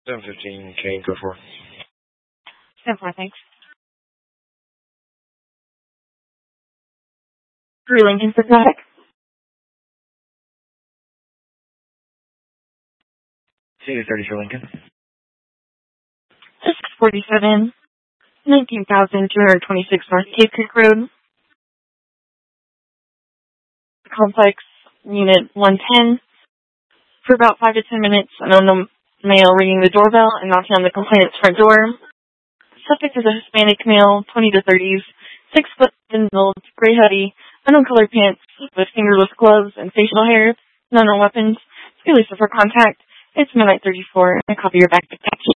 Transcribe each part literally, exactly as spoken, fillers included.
seven fifteen, Kane, go for it. seven four, thanks. three Lincoln for traffic. City thirty for Lincoln. six forty-seven, nineteen thousand two hundred twenty-six North Cave Creek Road. Complex, unit one ten. For about five to ten minutes, an unknown male ringing the doorbell and knocking on the complainant's front door. Subject is a Hispanic male, twenty to thirties, six foot thin build, gray hoodie, unknown colored pants with fingerless gloves and facial hair, none on weapons. Release for contact. It's midnight thirty-four. I copy your back to taxi.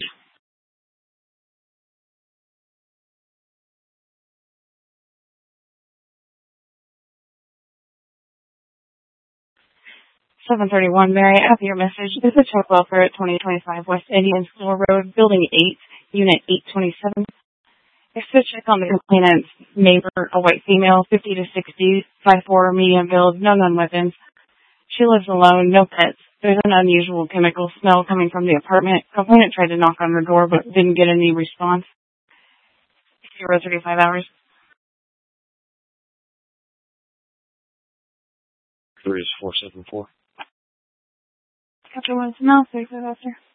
seven thirty-one, Mary, I have your message. This is Chuck Welfare at twenty twenty-five West Indian School Road, Building eight, Unit eight twenty-seven. If to check on the complainant's neighbor, a white female, fifty to sixty, five four, medium build, no non-weapons. She lives alone, no pets. There's an unusual chemical smell coming from the apartment. Complainant tried to knock on her door, but didn't get any response. Zero thirty-five hours. Three is four seven four. Captain Winston, now, safe, officer.